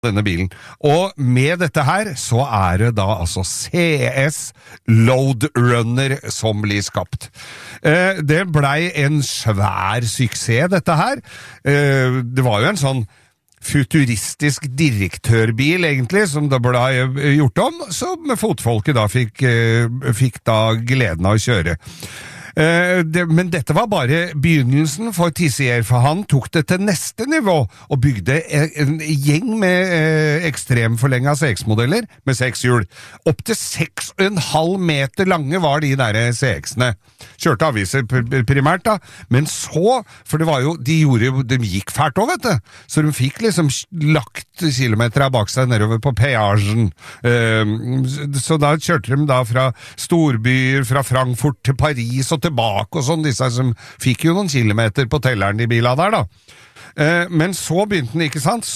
denne bilen. Og med dette her, så det da altså CS Load Runner som blir skapt. Det blei en svær suksess, dette her. Det var jo en sånn futuristisk direktørbil, egentlig, som da ble gjort om, som fotfolket da fikk da gleden av å kjøre. Men dette var bare begynnelsen for Tissier, for han tok det til neste nivå og bygde en gjeng med ekstremforlenget CX-modeller med 6 hjul. Opp til 6,5 meter lange var de der CX-ene. Kjørte aviser primært da, men så, for det var jo, de gikk fælt også, vet du, så de fikk liksom lagt kilometer bak seg nedover på peagen. Så da kjørte de da fra storbyer, fra Frankfurt til Paris og tilbake og sånn, disse som fikk jo noen kilometer på telleren i bilen der da. Men så begynte den, ikke sant,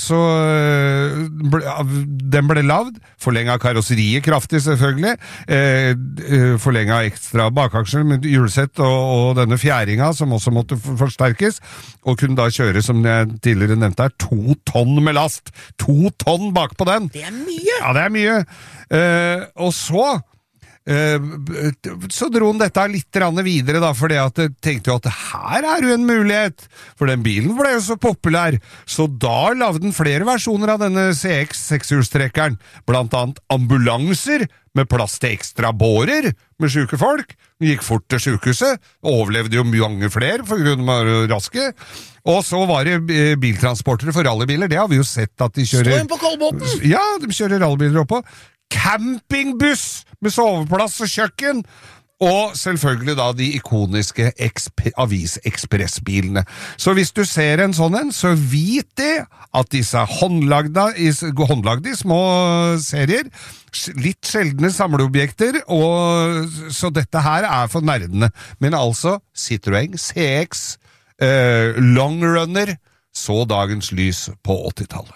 den ble lavd, forlenget karosseriet kraftig selvfølgelig, forlenget ekstra bakaksjer med hjulsett og denne fjæringa som også måtte forsterkes, og kunne da kjøre, som jeg tidligere nevnte her, 2 tonn med last. 2 tonn bak på den. Det mye! Ja, det mye. Og så dro han dette litt videre da, fordi at jeg tenkte jo at her jo en mulighet, for den bilen ble jo så populær, så da lavde den flere versjoner av denne CX 6-hjulstrekkeren, blant annet ambulanser med plass til ekstra bårer med syke folk. De gikk fort til sykehuset, overlevde jo mange flere for grunn av raske, og så var det biltransportere for rallybiler. Det har vi jo sett at de kjører. Stå inn på Kolbotn! Ja, de kjører rallybiler oppå. Campingbuss med soveplass og kjøkken, og selvfølgelig da de ikoniske avisekspressbilene. Så hvis du ser en sånn en, så vit det at disse håndlagde i små serier, litt sjeldne samleobjekter, og så dette her for nerdene. Men altså, Citroën CX Long Runner så dagens lys på 80-tallet.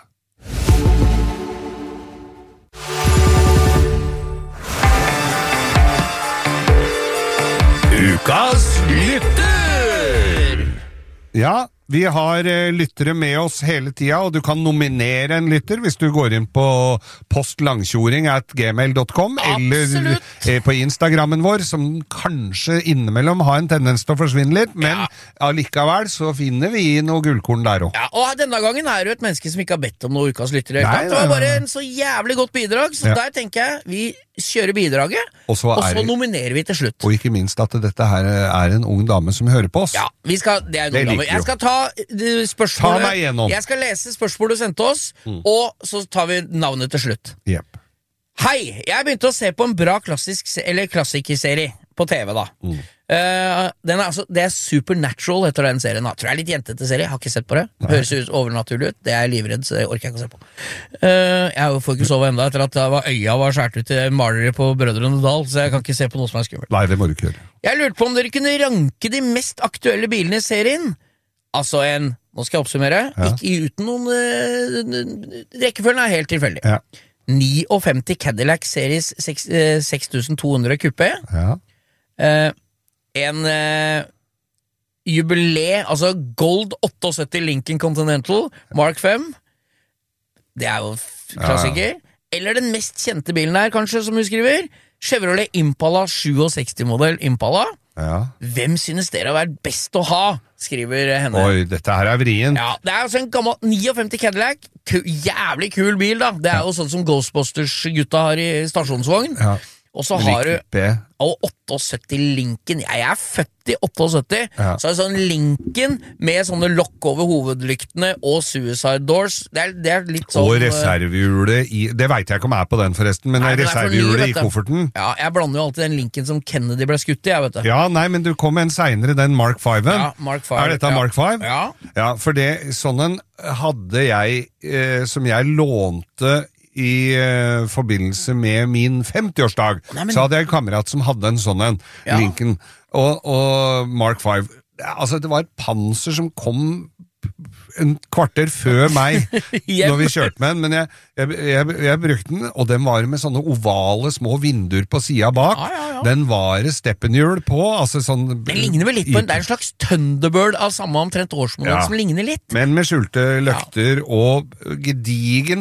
Ukas lytter! Ja, vi har lyttere med oss hele tida, og du kan nominere en lytter hvis du går inn på postlangkjoring@gmail.com eller på Instagrammen vår, som kanskje innimellom har en tendens til å forsvinne litt, men allikevel så finner vi noe gullkorn der også. Ja, og denne gangen det jo et menneske som ikke har bedt om noe ukas lytter. Det var bare en så jævlig godt bidrag, så der tenker jeg vi kjører bidraget, og så nominerer vi til slutt. Og ikke minst at dette her en ung dame som hører på oss. Ja, det en ung dame. Jeg skal ta spørsmålet. Ta meg igjennom. Jeg skal lese spørsmålet du sendte oss, og så tar vi navnet til slutt. Yep. Hei, jeg begynte å se på en bra klassikerserie på TV da. Det Supernatural heter den serien da. Tror jeg litt jentete serie, jeg har ikke sett på det. Høres ut overnaturlig ut, det livredd, så det orker jeg ikke å se på. Jeg får ikke sove enda etter at øya var skjært ut til malere på Brødrene Dal, så jeg kan ikke se på noe som skummelt. Nei, det må du ikke gjøre. Jeg lurte på om dere kunne ranke de mest aktuelle bilene i serien. Altså nå skal jeg oppsummere, ikke uten noen rekkefølgen helt tilfeldig. 59 Cadillac Series 6200 Coupé. En jubilee, altså Gold 78 Lincoln Continental Mark 5. Det jo klassiker. Eller den mest kjente bilen her, kanskje, som hun skriver, Chevrolet Impala 67-modell Impala. Hvem synes dere har vært best å ha, skriver henne. Oi, dette her vrien. Ja, det altså en gammel 59 Cadillac. Jævlig kul bil da. Det jo sånn som Ghostbusters-gutta har i stasjonsvogn. Og så har du 78 Lincoln. Jeg født i 78, så sånn Lincoln med sånne lokk over hovedlyktene og suicide doors. Det litt sånn. Og reservehjulet det vet jeg ikke om på den forresten, men reservehjulet i kofferten. Ja, jeg blander jo alltid den Lincoln som Kennedy ble skutt i, jeg vet det. Ja, nei, men du kom en senere, den Mark 5-en. Ja, Mark 5. Dette Mark 5? Ja, for sånn en hadde jeg, som jeg lånte i forbindelse med min 50-årsdag, så hadde jeg en kamerat som hadde en sånn Lincoln, og Mark 5, altså det var et panser som kom en kvarter før meg Hjem. når vi kjørte med den, men jeg brukte den, og den var med sånne ovale små vinduer på siden bak. Ja. Den var steppenhjul på, altså sånn... Den ligner vel litt på det er en slags Thunderbird av samme omtrent årsmodell som ligner litt. Men med skjulte løkter og gedigen